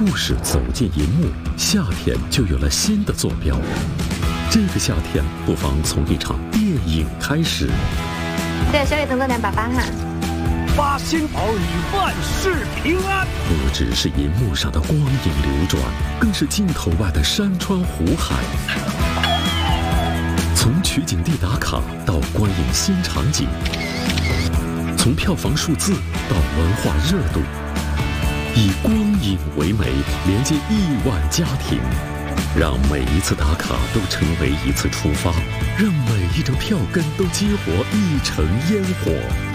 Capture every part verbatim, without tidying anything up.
故事走进银幕，夏天就有了新的坐标。这个夏天，不妨从一场电影开始。 对，小雨等等点爸爸哈。 八仙儿女万事平安。 不只是银幕上的光影流转，更是镜头外的山川湖海。从取景地打卡到观影新场景，从票房数字到文化热度，以光影为媒，连接亿万家庭，让每一次打卡都成为一次出发，让每一张票根都激活一城烟火。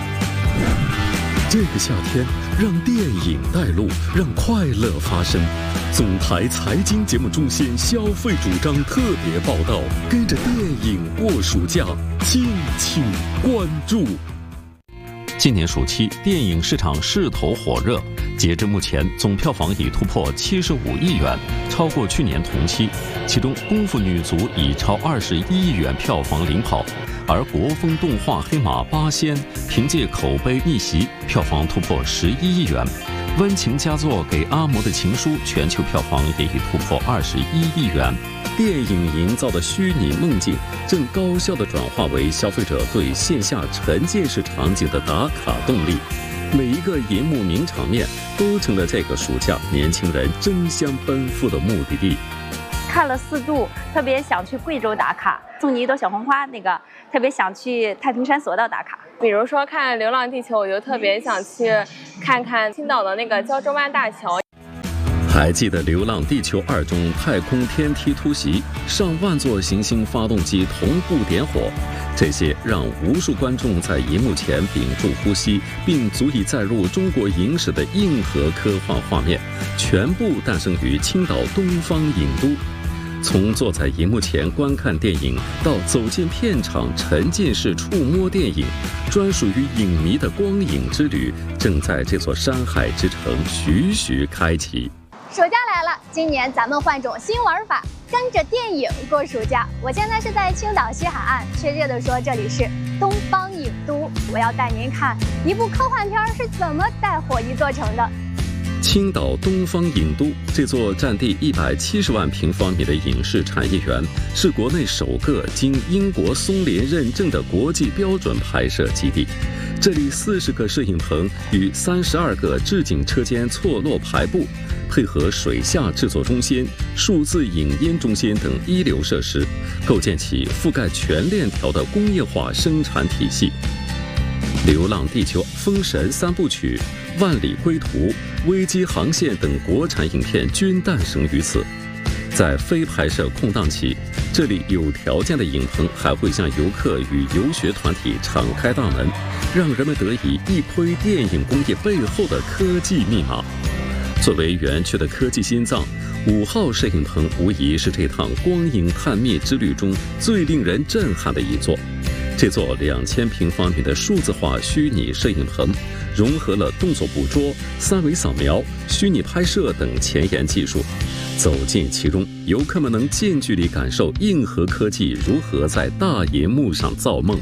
这个夏天，让电影带路，让快乐发生。总台财经节目中心消费主张特别报道，跟着电影过暑假，敬请关注。今年暑期电影市场势头火热，截至目前总票房已突破七十五亿元，超过去年同期。其中功夫女足已超二十一亿元票房领跑，而国风动画黑马八仙凭借口碑逆袭，票房突破十一亿元。温情佳作给阿嬷的情书全球票房也已突破二十一亿元。电影营造的虚拟梦境正高效地转化为消费者对线下沉浸式场景的打卡动力。每一个银幕名场面都成了这个暑假年轻人争相奔赴的目的地。 看了四度，特别想去贵州打卡，送你一朵小红花，那个特别想去太平山索道打卡。 比如说看《流浪地球》，我就特别想去看看青岛的那个胶州湾大桥。 还记得《流浪地球二》中太空天梯突袭，上万座行星发动机同步点火，这些让无数观众在荧幕前屏住呼吸，并足以载入中国影史的硬核科幻画面，全部诞生于青岛东方影都。从坐在荧幕前观看电影，到走进片场沉浸式触摸电影，专属于影迷的光影之旅正在这座山海之城徐徐开启。 暑假来了，今年咱们换种新玩法，跟着电影过暑假。我现在是在青岛西海岸，确切的说，这里是东方影都。我要带您看一部科幻片是怎么带火一座城的。 青岛东方影都这座占地一百七十万平方米的影视产业园，是国内首个经英国松联认证的国际标准拍摄基地。这里四十个摄影棚与三十二个置景车间错落排布，配合水下制作中心、数字影音中心等一流设施，构建起覆盖全链条的工业化生产体系。《流浪地球》《封神三部曲》《万里归途》《危机航线》等国产影片均诞生于此。在非拍摄空档期，这里有条件的影棚还会向游客与游学团体敞开大门，让人们得以一窥电影工业背后的科技密码。作为园区的科技心脏，五号摄影棚无疑是这趟光影探秘之旅中最令人震撼的一座。这座两千平方米的数字化虚拟摄影棚，融合了动作捕捉、三维扫描、虚拟拍摄等前沿技术。走进其中，游客们能近距离感受硬核科技如何在大银幕上造梦。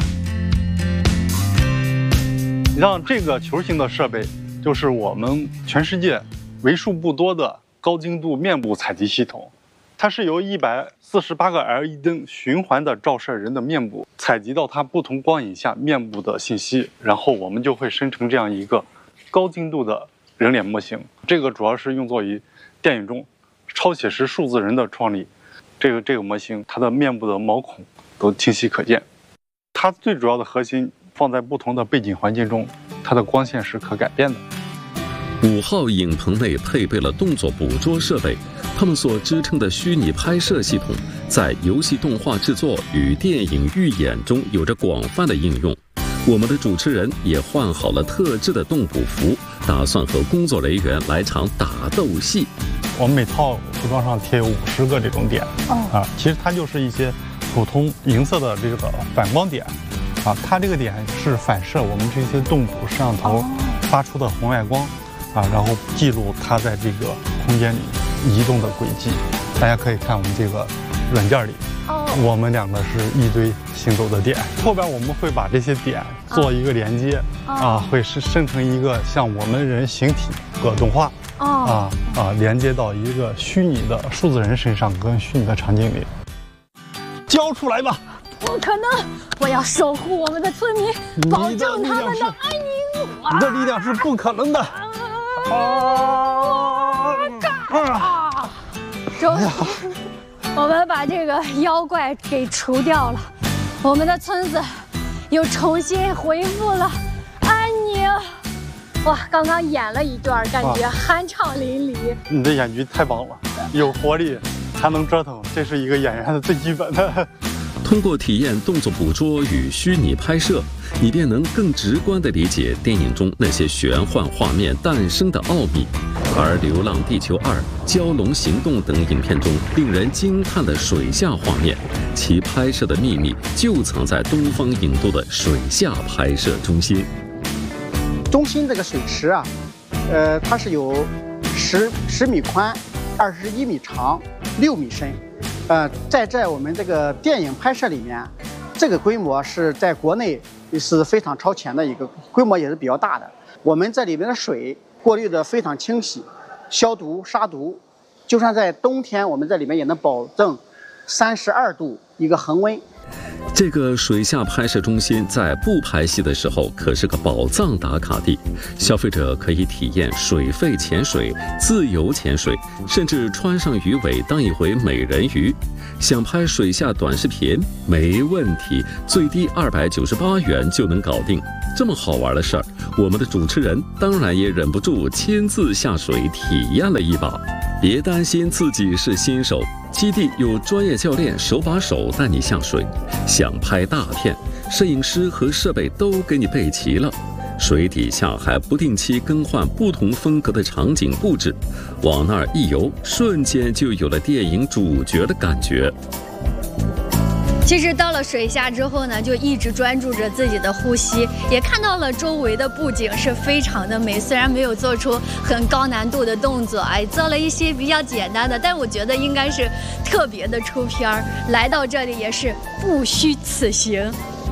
让这个球形的设备，就是我们全世界为数不多的高精度面部采集系统。它是由一百四十八个 L E D 灯循环的照射人的面部，采集到它不同光影下面部的信息，然后我们就会生成这样一个高精度的人脸模型。这个主要是用作于电影中超写实数字人的创立。这个这个模型，它的面部的毛孔都清晰可见。它最主要的核心放在不同的背景环境中，它的光线是可改变的。 五号影棚内配备了动作捕捉设备，它们所支撑的虚拟拍摄系统，在游戏动画制作与电影预演中有着广泛的应用。我们的主持人也换好了特制的动捕服，打算和工作人员来场打斗戏。 我们每套服装上贴有五十个这种点，啊，其实它就是一些普通银色的这个反光点，啊，它这个点是反射我们这些动捕摄像头发出的红外光。啊，然后记录它在这个空间里移动的轨迹。大家可以看我们这个软件里，哦，我们两个是一堆行走的点，后边我们会把这些点做一个连接，哦，啊，会是生成一个像我们人形体的动画。 哦啊啊，连接到一个虚拟的数字人身上，跟虚拟的场景里。交出来吧！ 不可能！我要守护我们的村民，保证他们的安宁。 你的力量是不可能的。啊！ 啊！终于，我们把这个妖怪给除掉了，我们的村子又重新恢复了安宁。哇，刚刚演了一段，感觉酣畅淋漓。 你的演技太棒了，有活力，还能折腾，这是一个演员的最基本的。 通过体验动作捕捉与虚拟拍摄，你便能更直观地理解电影中那些玄幻画面诞生的奥秘。而《流浪地球二》《蛟龙行动》等影片中令人惊叹的水下画面，其拍摄的秘密就藏在东方影都的水下拍摄中心。 中心这个水池啊，呃，它是有十十米宽，二十一米长，六米深。呃，在在我们这个电影拍摄里面，这个规模是在国内是非常超前的一个规模，也是比较大的。我们这里面的水过滤的非常清洗，消毒杀毒，就算在冬天，我们这里面也能保证三十二度一个恒温。 这个水下拍摄中心在不拍戏的时候可是个宝藏打卡地，消费者可以体验水肺潜水、自由潜水，甚至穿上鱼尾当一回美人鱼。想拍水下短视频没问题，最低二百九十八元就能搞定。这么好玩的事儿，我们的主持人当然也忍不住亲自下水体验了一把。别担心自己是新手，基地有专业教练手把手带你下水。想拍大片，摄影师和设备都给你备齐了。水底下还不定期更换不同风格的场景布置，往那儿一游，瞬间就有了电影主角的感觉。 其实到了水下之后呢，就一直专注着自己的呼吸，也看到了周围的布景是非常的美。虽然没有做出很高难度的动作，哎，做了一些比较简单的，但我觉得应该是特别的出片儿。来到这里也是不虚此行。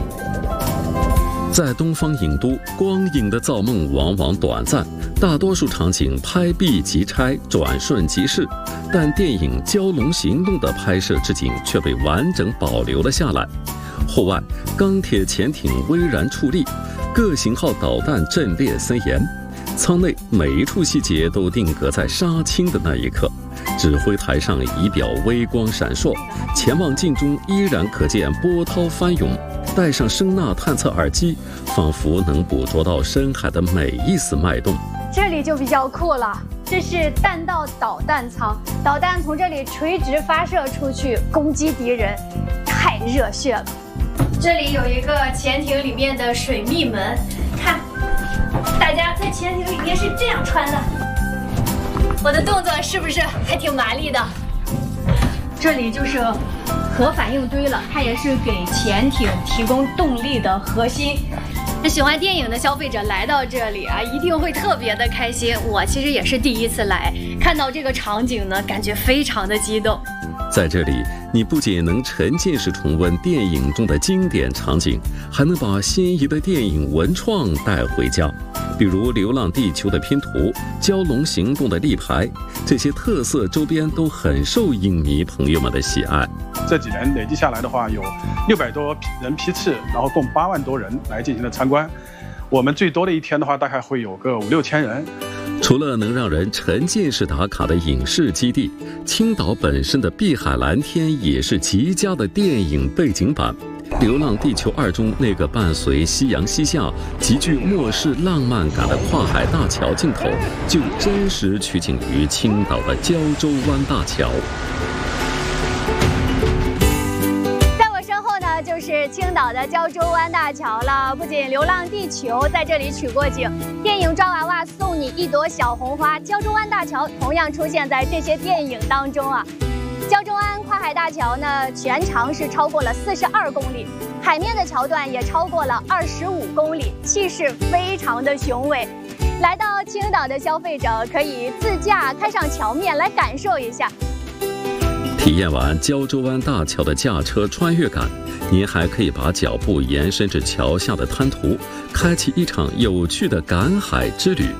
在东方影都，光影的造梦往往短暂，大多数场景拍毕即拆，转瞬即逝。但电影《蛟龙行动》的拍摄置景却被完整保留了下来。户外，钢铁潜艇巍然矗立，各型号导弹阵列森严，舱内每一处细节都定格在杀青的那一刻。指挥台上仪表微光闪烁，潜望镜中依然可见波涛翻涌。戴上声呐探测耳机，仿佛能捕捉到深海的每一丝脉动。 这里就比较酷了，这是弹道导弹舱，导弹从这里垂直发射出去攻击敌人，太热血了。这里有一个潜艇里面的水密门，看，大家在潜艇里面是这样穿的。我的动作是不是还挺麻利的？这里就是核反应堆了，它也是给潜艇提供动力的核心。那喜欢电影的消费者来到这里啊，一定会特别的开心。我其实也是第一次来，看到这个场景呢，感觉非常的激动。 在这里，你不仅能沉浸式重温电影中的经典场景，还能把心仪的电影文创带回家。比如《流浪地球》的拼图、《蛟龙行动》的立牌，这些特色周边都很受影迷朋友们的喜爱。 这几年累计下来的话，有六百多人批次，然后共八万多人来进行了参观。我们最多的一天的话，大概会有个五六千人。 除了能让人沉浸式打卡的影视基地，青岛本身的碧海蓝天也是极佳的电影背景板。《流浪地球二》中那个伴随夕阳西下、极具末世浪漫感的跨海大桥镜头，就真实取景于青岛的胶州湾大桥。 在我身后呢，就是青岛的胶州湾大桥了。不仅《流浪地球》在这里取过景，电影《抓娃娃送你一朵小红花》，胶州湾大桥同样出现在这些电影当中啊。胶州湾跨海大桥呢，全长是超过了四十二公里，海面的桥段也超过了二十五公里，气势非常的雄伟。来到青岛的消费者可以自驾开上桥面来感受一下。 体验完胶州湾大桥的驾车穿越感，您还可以把脚步延伸至桥下的滩涂，开启一场有趣的赶海之旅。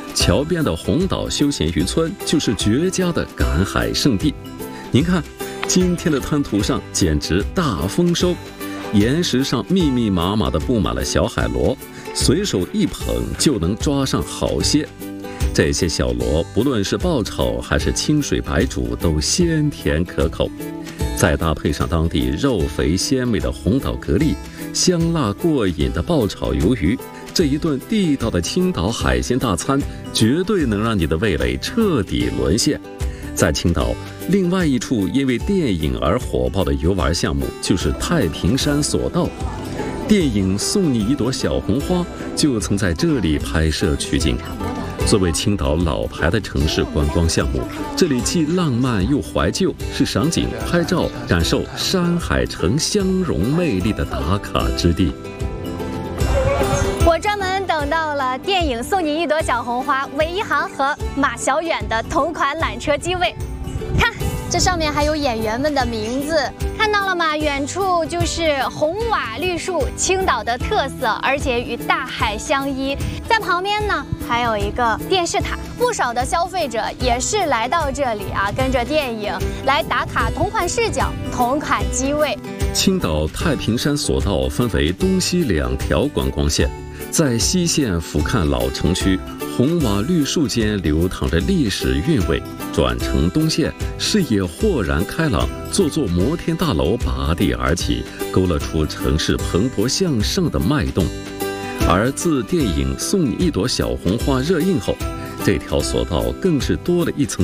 桥边的红岛休闲渔村就是绝佳的赶海胜地。您看，今天的滩涂上简直大丰收，岩石上密密麻麻地布满了小海螺，随手一捧就能抓上好些。这些小螺不论是爆炒还是清水白煮，都鲜甜可口。再搭配上当地肉肥鲜美的红岛蛤蜊，香辣过瘾的爆炒鱿鱼，这一顿地道的青岛海鲜大餐，绝对能让你的味蕾彻底沦陷。在青岛，另外一处因为电影而火爆的游玩项目就是太平山索道。电影《送你一朵小红花》就曾在这里拍摄取景。作为青岛老牌的城市观光项目，这里既浪漫又怀旧，是赏景、拍照、感受山海城相融魅力的打卡之地。 我专门等到了电影《送你一朵小红花》韦一航和马小远的同款缆车机位，看这上面还有演员们的名字，看到了吗？远处就是红瓦绿树，青岛的特色，而且与大海相依。在旁边呢，还有一个电视塔，不少的消费者也是来到这里啊，跟着电影来打卡同款视角、同款机位。 青岛太平山索道分为东西两条观光线，在西线俯瞰老城区，红瓦绿树间流淌着历史韵味；转乘东线，视野豁然开朗，座座摩天大楼拔地而起，勾勒出城市蓬勃向上的脉动。而自电影《送你一朵小红花》热映后，这条索道更是多了一层